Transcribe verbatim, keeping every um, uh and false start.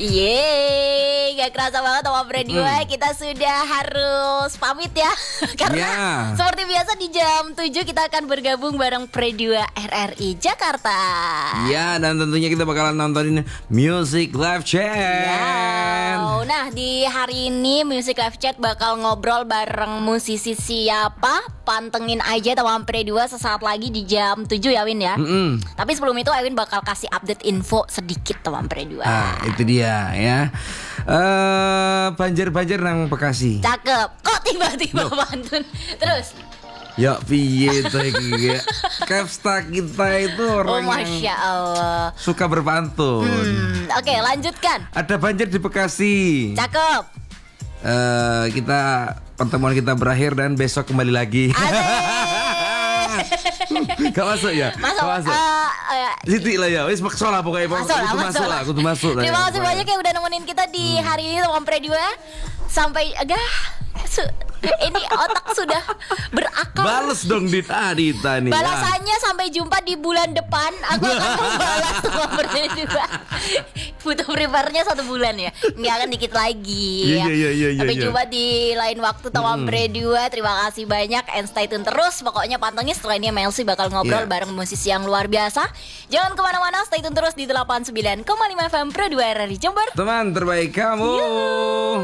Yeay, gak kerasa banget sama Berdua Mm. kita sudah harus pamit ya. Karena Ya. seperti biasa di jam tujuh kita akan bergabung bareng Berdua R R I Jakarta. Ya, dan tentunya kita bakalan nontonin Music Live Chat. Wow. Nah, di hari ini Music Live Chat bakal ngobrol bareng musisi siapa. Pantengin aja teman Berdua sesaat lagi di jam tujuh ya Win ya. Mm-mm. Tapi sebelum itu Win bakal kasih update info sedikit teman Berdua. Ah, itu dia ya. Eh, banjir-banjir nang Bekasi. Cakep. Kok tiba-tiba pantun? Terus. Ya piye to iki. Kapsta kita itu Oh orang yang Masya Allah. suka berpantun. Hmm, Oke lanjutkan. Ada banjir di Bekasi. Cakep. Eh, kita pertemuan kita berakhir dan besok kembali lagi. Asik. Gak masuk ya? Masuk. Gak masuk. eh, eh, Titik lah ya, wis maksa lah pokoknya. Masuk lah, Kudu masuk masuk lah. lah, kudu masuk lah. Terima ya, kasih pokoknya. banyak yang udah nemenin kita di hari ini teman Berdua. Sampai agak su- ini otak sudah berakal. Bales dong Dita, Dita nih. ya. Balasannya sampai jumpa di bulan depan. Aku akan membalas teman Berdua. Butuh prepare-nya satu bulan ya. Nggak akan dikit lagi. Iya, iya, iya, iya, Sampai iya. jumpa di lain waktu teman Berdua. Terima kasih banyak and stay tune terus. Pokoknya pantengin setelah ini Melsi bakal ngobrol Iya. bareng musisi yang luar biasa. Jangan kemana-mana, stay tune terus di delapan puluh sembilan koma lima F M Berdua R R I Jember. Teman terbaik kamu.